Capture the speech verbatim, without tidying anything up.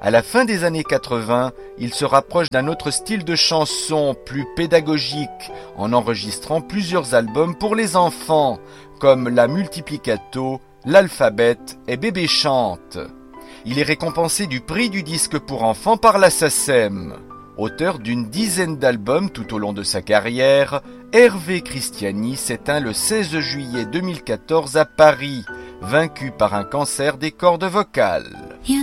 À la fin des années quatre-vingts, il se rapproche d'un autre style de chanson plus pédagogique, en enregistrant plusieurs albums pour les enfants, comme La Multiplicato, L'Alphabet et Bébé chante. Il est récompensé du prix du disque pour enfants par la SACEM. Auteur d'une dizaine d'albums tout au long de sa carrière, Hervé Christiani s'éteint le seize juillet deux mille quatorze à Paris, vaincu par un cancer des cordes vocales.